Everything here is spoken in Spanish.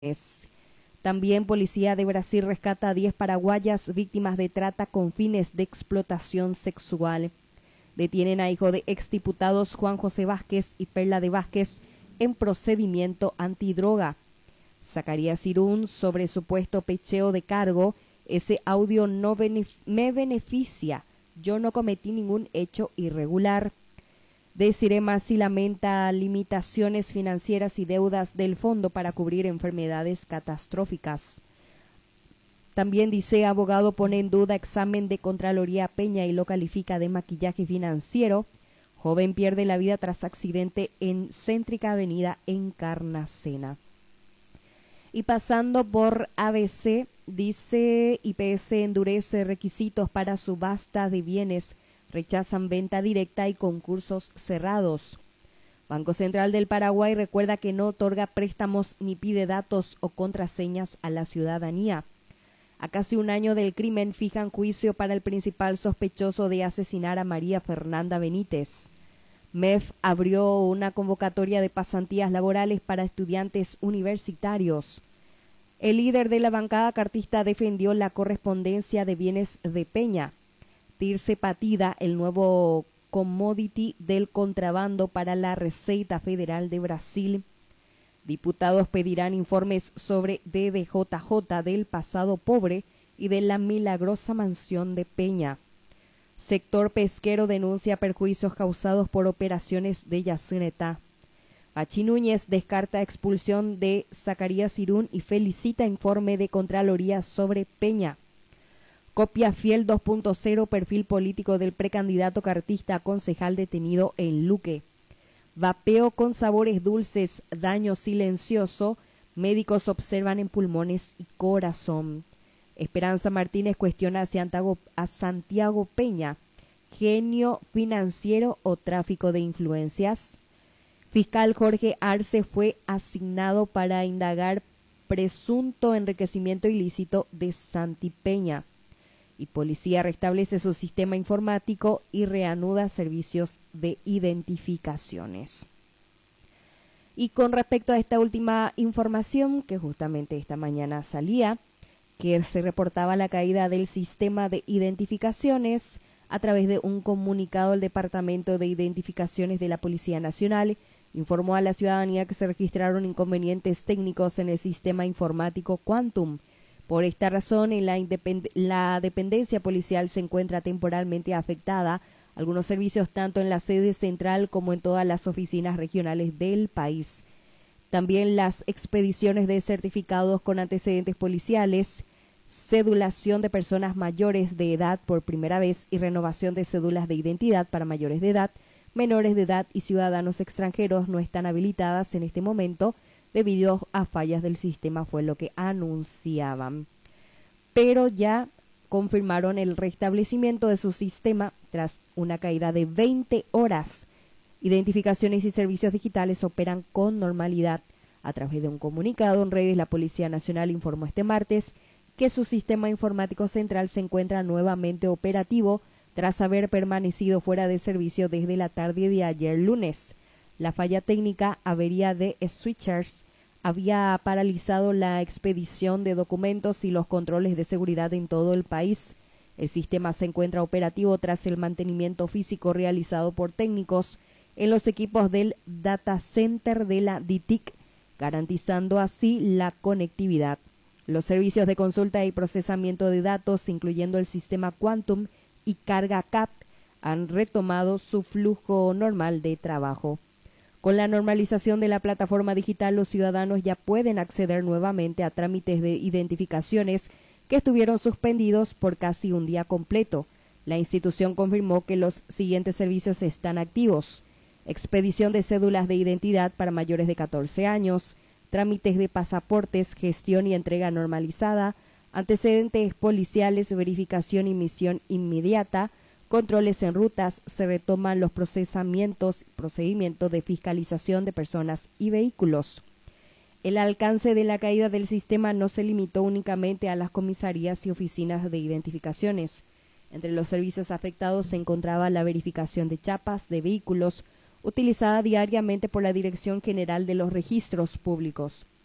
También Policía de Brasil rescata a 10 paraguayas víctimas de trata con fines de explotación sexual. Detienen a hijo de exdiputados Juan José Vázquez y Perla de Vázquez en procedimiento antidroga. Zacarías Irún sobre supuesto pecheo de cargo. Ese audio no me beneficia. Yo no cometí ningún hecho irregular. Desiree Masi lamenta limitaciones financieras y deudas del fondo para cubrir enfermedades catastróficas. También dice abogado pone en duda examen de Contraloría Peña y lo califica de maquillaje financiero. Joven pierde la vida tras accidente en céntrica avenida Encarnacena. Y pasando por ABC, dice IPS endurece requisitos para subasta de bienes, rechazan venta directa y concursos cerrados. Banco Central del Paraguay recuerda que no otorga préstamos ni pide datos o contraseñas a la ciudadanía. A casi un año del crimen fijan juicio para el principal sospechoso de asesinar a María Fernanda Benítez. MEF abrió una convocatoria de pasantías laborales para estudiantes universitarios. El líder de la bancada cartista defendió la correspondencia de bienes de Peña. Tirse Patida, el nuevo commodity del contrabando para la Receita Federal de Brasil. Diputados pedirán informes sobre DDJJ del pasado pobre y de la milagrosa mansión de Peña. Sector pesquero denuncia perjuicios causados por operaciones de Yacyretá. Pachi Núñez descarta expulsión de Zacarías Irún y felicita informe de Contraloría sobre Peña. Copia fiel 2.0 perfil político del precandidato cartista a concejal detenido en Luque. Vapeo con sabores dulces, daño silencioso, médicos observan en pulmones y corazón. Esperanza Martínez cuestiona a Santiago Peña, genio financiero o tráfico de influencias. Fiscal Jorge Arce fue asignado para indagar presunto enriquecimiento ilícito de Santi Peña. Y policía restablece su sistema informático y reanuda servicios de identificaciones. Y con respecto a esta última información, que justamente esta mañana salía, que se reportaba la caída del sistema de identificaciones a través de un comunicado, el Departamento de Identificaciones de la Policía Nacional informó a la ciudadanía que se registraron inconvenientes técnicos en el sistema informático Quantum. Por esta razón, en la dependencia policial se encuentra temporalmente afectada algunos servicios tanto en la sede central como en todas las oficinas regionales del país. También las expediciones de certificados con antecedentes policiales, cedulación de personas mayores de edad por primera vez y renovación de cédulas de identidad para mayores de edad, menores de edad y ciudadanos extranjeros no están habilitadas en este momento debido a fallas del sistema, fue lo que anunciaban. Pero ya confirmaron el restablecimiento de su sistema tras una caída de 20 horas. Identificaciones y servicios digitales operan con normalidad. A través de un comunicado en redes, la Policía Nacional informó este martes que su sistema informático central se encuentra nuevamente operativo tras haber permanecido fuera de servicio desde la tarde de ayer lunes. La falla técnica, avería de switchers, había paralizado la expedición de documentos y los controles de seguridad en todo el país. El sistema se encuentra operativo tras el mantenimiento físico realizado por técnicos en los equipos del data center de la DITIC, garantizando así la conectividad. Los servicios de consulta y procesamiento de datos, incluyendo el sistema Quantum y carga CAP, han retomado su flujo normal de trabajo. Con la normalización de la plataforma digital, los ciudadanos ya pueden acceder nuevamente a trámites de identificaciones que estuvieron suspendidos por casi un día completo. La institución confirmó que los siguientes servicios están activos: expedición de cédulas de identidad para mayores de 14 años, trámites de pasaportes, gestión y entrega normalizada, antecedentes policiales, verificación y misión inmediata, controles en rutas, se retoman los procedimientos de fiscalización de personas y vehículos. El alcance de la caída del sistema no se limitó únicamente a las comisarías y oficinas de identificaciones. Entre los servicios afectados se encontraba la verificación de chapas de vehículos, utilizada diariamente por la Dirección General de los Registros Públicos.